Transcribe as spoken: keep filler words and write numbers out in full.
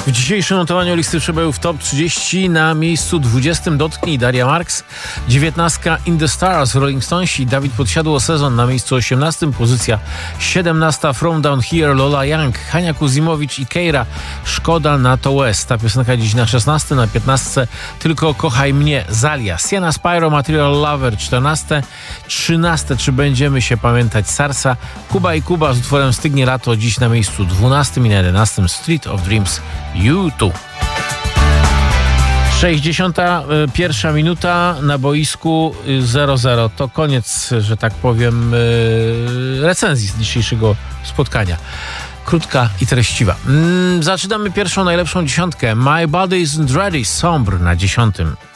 W dzisiejszym notowaniu listy przebojów Top trzydzieści na miejscu dwudziestym Dotknij, Daria Marks. dziewiętnastka In the Stars, Rolling Stonesi, Dawid Podsiadło, Sezon na miejscu osiemnastym. Pozycja siedemnasta From Down Here, Lola Young, Hania Kuzimowicz i Keira, Szkoda na to West. Ta piosenka dziś na szesnastym. Na piętnastce Tylko kochaj mnie, Zalia. Sienna Spyro, Material Lover, czternaste. trzynaste Czy będziemy się pamiętać, Sarsa. Kuba i Kuba z utworem Stygnie lato, dziś na miejscu dwunastym. I na jedenastym Street of Dreams, U two. sześćdziesiąta pierwsza minuta na boisku zero zero. To koniec, że tak powiem, recenzji z dzisiejszego spotkania. Krótka i treściwa. Zaczynamy pierwszą najlepszą dziesiątkę. My Body Isn't Ready, Sombre na dziesiątym.